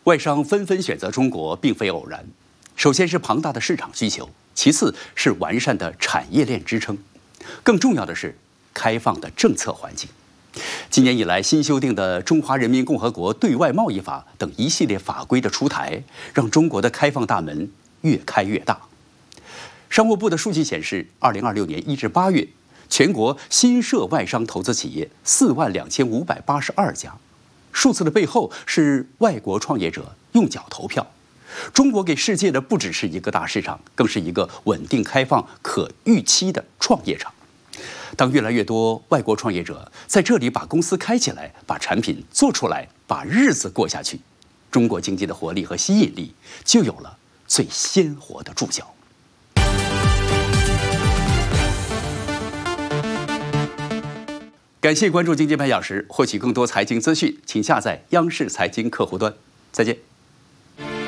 外商纷纷选择中国，并非偶然。首先是庞大的市场需求，其次是完善的产业链支撑，更重要的是开放的政策环境。今年以来，新修订的《中华人民共和国对外贸易法》等一系列法规的出台，让中国的开放大门越开越大。商务部的数据显示，2026年1至8月，全国新设外商投资企业42582家。数字的背后是外国创业者用脚投票。中国给世界的不只是一个大市场，更是一个稳定、开放、可预期的创业场。当越来越多外国创业者在这里把公司开起来，把产品做出来，把日子过下去，中国经济的活力和吸引力就有了最鲜活的注脚。感谢关注经济半小时，获取更多财经资讯，请下载央视财经客户端。再见。